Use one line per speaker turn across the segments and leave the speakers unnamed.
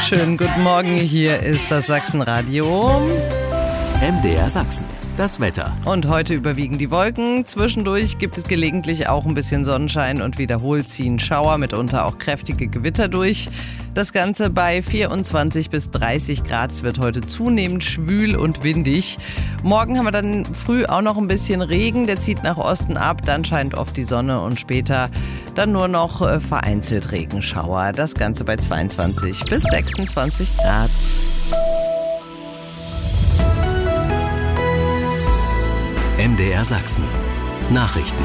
Schönen guten Morgen, hier ist das Sachsenradio.
MDR Sachsen, das Wetter.
Und heute überwiegen die Wolken. Zwischendurch gibt es gelegentlich auch ein bisschen Sonnenschein und wiederholt ziehen Schauer, mitunter auch kräftige Gewitter durch. Das Ganze bei 24 bis 30 Grad. Es wird heute zunehmend schwül und windig. Morgen haben wir dann früh auch noch ein bisschen Regen. Der zieht nach Osten ab. Dann scheint oft die Sonne und später dann nur noch vereinzelt Regenschauer. Das Ganze bei 22 bis 26 Grad.
MDR Sachsen. Nachrichten.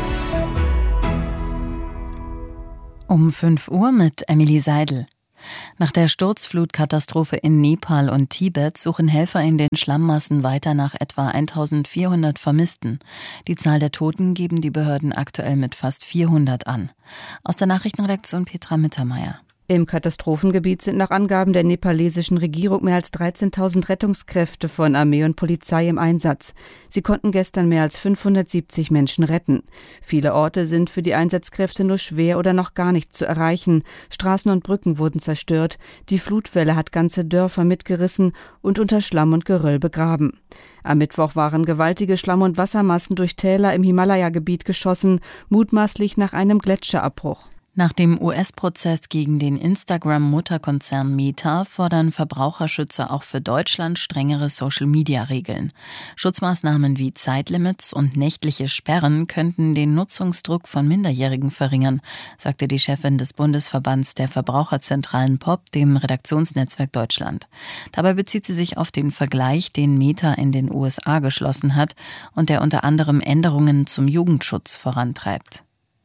Um 5 Uhr mit Emily Seidel. Nach der Sturzflutkatastrophe in Nepal und Tibet suchen Helfer in den Schlammmassen weiter nach etwa 1400 Vermissten. Die Zahl der Toten geben die Behörden aktuell mit fast 400 an. Aus der Nachrichtenredaktion Petra Mittermeier.
Im Katastrophengebiet sind nach Angaben der nepalesischen Regierung mehr als 13.000 Rettungskräfte von Armee und Polizei im Einsatz. Sie konnten gestern mehr als 570 Menschen retten. Viele Orte sind für die Einsatzkräfte nur schwer oder noch gar nicht zu erreichen. Straßen und Brücken wurden zerstört. Die Flutwelle hat ganze Dörfer mitgerissen und unter Schlamm und Geröll begraben. Am Mittwoch waren gewaltige Schlamm- und Wassermassen durch Täler im Himalaya-Gebiet geschossen, mutmaßlich nach einem Gletscherabbruch.
Nach dem US-Prozess gegen den Instagram-Mutterkonzern Meta fordern Verbraucherschützer auch für Deutschland strengere Social-Media-Regeln. Schutzmaßnahmen wie Zeitlimits und nächtliche Sperren könnten den Nutzungsdruck von Minderjährigen verringern, sagte die Chefin des Bundesverbands der Verbraucherzentralen POP dem Redaktionsnetzwerk Deutschland. Dabei bezieht sie sich auf den Vergleich, den Meta in den USA geschlossen hat und der unter anderem Änderungen zum Jugendschutz vorantreibt.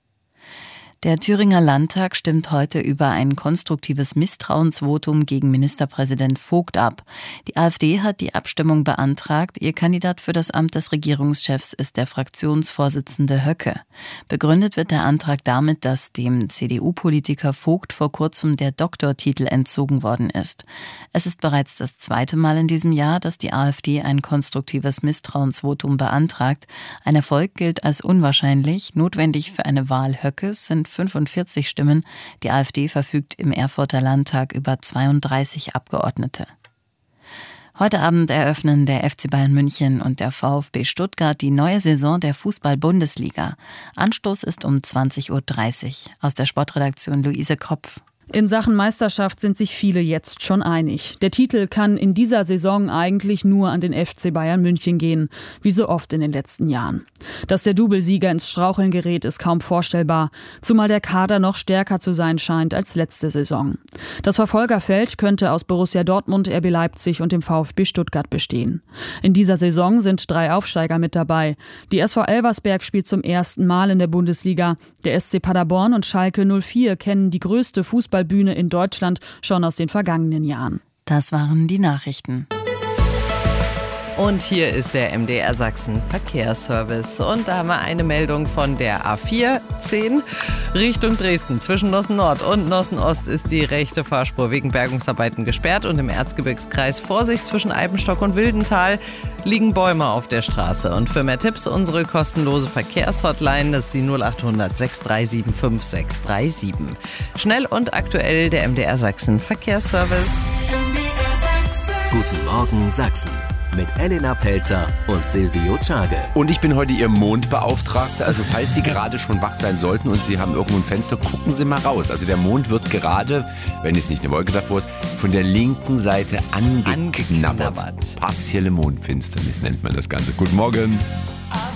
Der Thüringer Landtag stimmt heute über ein konstruktives Misstrauensvotum gegen Ministerpräsident Vogt ab. Die AfD hat die Abstimmung beantragt. Ihr Kandidat für das Amt des Regierungschefs ist der Fraktionsvorsitzende Höcke. Begründet wird der Antrag damit, dass dem CDU-Politiker Vogt vor kurzem der Doktortitel entzogen worden ist. Es ist bereits das zweite Mal in diesem Jahr, dass die AfD ein konstruktives Misstrauensvotum beantragt. Ein Erfolg gilt als unwahrscheinlich. Notwendig für eine Wahl Höckes sind 45 Stimmen. Die AfD verfügt im Erfurter Landtag über 32 Abgeordnete. Heute Abend eröffnen der FC Bayern München und der VfB Stuttgart die neue Saison der Fußball-Bundesliga. Anstoß ist um 20.30 Uhr. Aus der Sportredaktion Luise Kropf.
In Sachen Meisterschaft sind sich viele jetzt schon einig. Der Titel kann in dieser Saison eigentlich nur an den FC Bayern München gehen, wie so oft in den letzten Jahren. Dass der Doublesieger ins Straucheln gerät, ist kaum vorstellbar, zumal der Kader noch stärker zu sein scheint als letzte Saison. Das Verfolgerfeld könnte aus Borussia Dortmund, RB Leipzig und dem VfB Stuttgart bestehen. In dieser Saison sind 3 Aufsteiger mit dabei. Die SV Elversberg spielt zum ersten Mal in der Bundesliga. Der SC Paderborn und Schalke 04 kennen die größte Fußballbühne in Deutschland schon aus den vergangenen Jahren.
Das waren die Nachrichten.
Und hier ist der MDR Sachsen Verkehrsservice. Und da haben wir eine Meldung von der A410 Richtung Dresden. Zwischen Nossen Nord und Nossen Ost ist die rechte Fahrspur wegen Bergungsarbeiten gesperrt. Und im Erzgebirgskreis Vorsicht zwischen Eibenstock und Wildental liegen Bäume auf der Straße. Und für mehr Tipps unsere kostenlose Verkehrshotline, das ist die 0800 637 5637. Schnell und aktuell der MDR Sachsen Verkehrsservice.
Guten Morgen Sachsen. Mit Elena Pelzer und Silvio Czage.
Und ich bin heute Ihr Mondbeauftragter. Also falls Sie gerade schon wach sein sollten und Sie haben irgendwo ein Fenster, gucken Sie mal raus. Also der Mond wird gerade, wenn jetzt nicht eine Wolke davor ist, von der linken Seite angeknabbert. Partielle Mondfinsternis nennt man das Ganze. Guten Morgen.